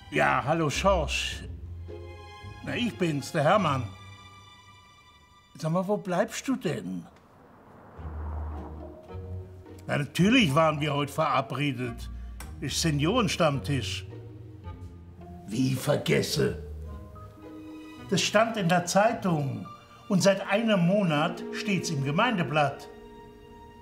Ja, hallo Schorsch. Na, ich bin's, der Hermann. Sag mal, wo bleibst du denn? Na, natürlich waren wir heute verabredet. Ist Seniorenstammtisch. Wie vergesse? Das stand in der Zeitung. Und seit einem Monat steht's im Gemeindeblatt.